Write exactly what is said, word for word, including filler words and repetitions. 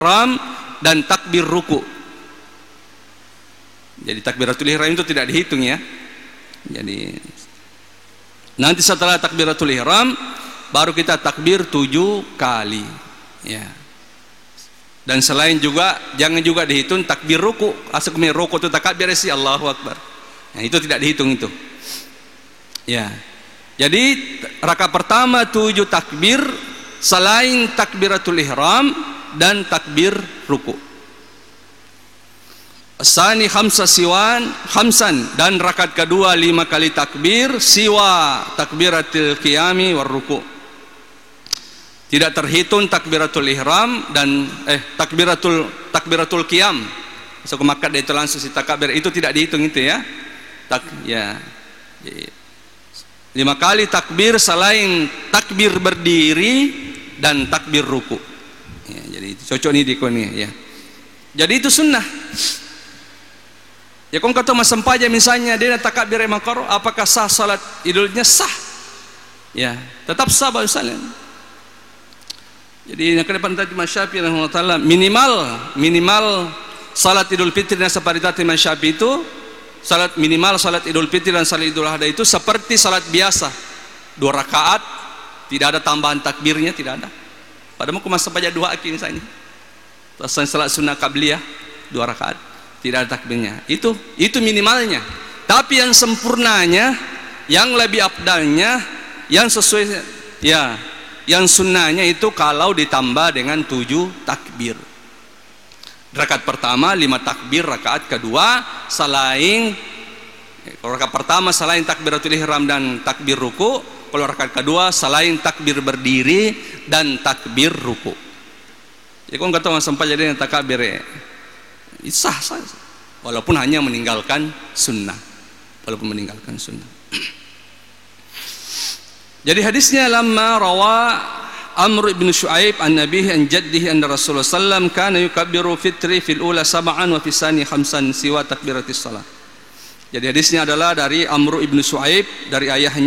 ihram dan takbir ruku. Jadi takbiratul ihram itu tidak dihitung ya. Jadi nanti setelah takbiratul ihram baru kita takbir tujuh kali ya. Dan selain juga jangan juga dihitung takbir ruku. Asal kemudian ruku itu takbir si Allahu Akbar. Nah, itu tidak dihitung itu. Ya. Jadi rakaat pertama tujuh takbir selain takbiratul ihram dan takbir ruku. Sani khamsa siwan khamsan, dan rakaat kedua lima kali takbir siwa takbiratul qiyami war ruku. Tidak terhitung takbiratul ihram dan eh takbiratul takbiratul qiyam. So maka itu langsung si takbir itu tidak dihitung itu ya. Tak ya. Lima kali takbir selain takbir berdiri dan takbir ruku. Ya, jadi cocok nih di koni ya. Jadi itu sunnah. Ya kau kata mas sempaja misalnya dia takbir makaro, apakah sah salat idulnya? Sah. Ya, tetap sah misalnya. Jadi yang kedepan tadi Imam Syafi'i rahimahullah taala minimal minimal salat Idul Fitri dan seperti tadi Imam Syafi'i itu salat minimal salat Idul Fitri dan salat Idul Adha itu seperti salat biasa, dua rakaat, tidak ada tambahan takbirnya, tidak ada. Padahal aku masa saja dua aki misalnya. Terus salat sunnah qabliyah dua rakaat, tidak ada takbirnya. Itu itu minimalnya. Tapi yang sempurnanya, yang lebih afdalnya, yang sesuai ya, yang sunnahnya itu kalau ditambah dengan tujuh takbir. Rakaat pertama lima takbir, rakaat kedua selain kalau rakaat pertama selain takbiratul ihram dan takbir ruku, kalau rakaat kedua selain takbir berdiri dan takbir ruku. Jadi kau nggak tahu sampai jadi takbir sah sah, walaupun hanya meninggalkan sunnah, walaupun meninggalkan sunnah. Jadi hadisnya lamma rawa Amr ibn Shu'aib an nabihi an jaddihi anna Rasulullah sallam kana yukabbiru fitri fil ula sab'an wa fi sani khamsan siwa takbiratis salat. Jadi hadisnya adalah dari Amr ibn Shu'aib dari ayahnya